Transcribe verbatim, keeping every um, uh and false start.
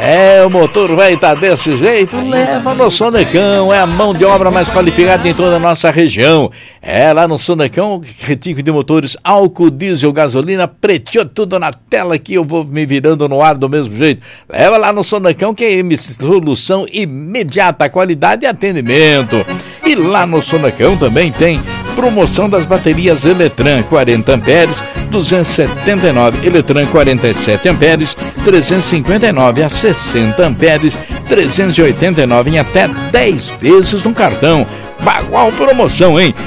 É, o motor vai estar desse jeito? Leva no Sonecão, é a mão de obra mais qualificada em toda a nossa região. É, lá no Sonecão, retífico de motores, álcool, diesel, gasolina, preteou tudo na tela aqui, eu vou me virando no ar do mesmo jeito. Leva lá no Sonecão que é solução imediata, qualidade e atendimento. E lá no Sonecão também tem promoção das baterias Eletran quarenta amperes, duzentos e setenta e nove, Eletran quarenta e sete amperes, trezentos e cinquenta e nove a sessenta amperes, trezentos e oitenta e nove em até dez vezes no cartão. Bagual promoção, hein?